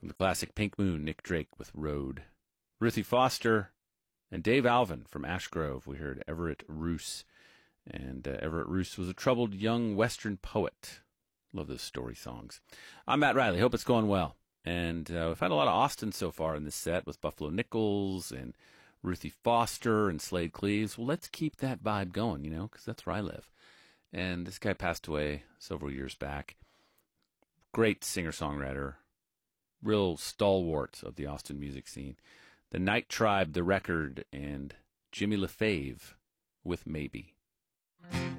From the classic Pink Moon, Nick Drake with Road. Ruthie Foster and Dave Alvin from Ash Grove. We heard Everett Roos. And Everett Roos was a troubled young Western poet. Love those story songs. I'm Matt Riley. Hope it's going well. And we've had a lot of Austin so far in this set with Buffalo Nichols and Ruthie Foster and Slade Cleaves. Well, let's keep that vibe going, because that's where I live. And this guy passed away several years back. Great singer-songwriter. Real stalwart of the Austin music scene. The Night Tribe, The Record, and Jimmy LaFave with Maybe.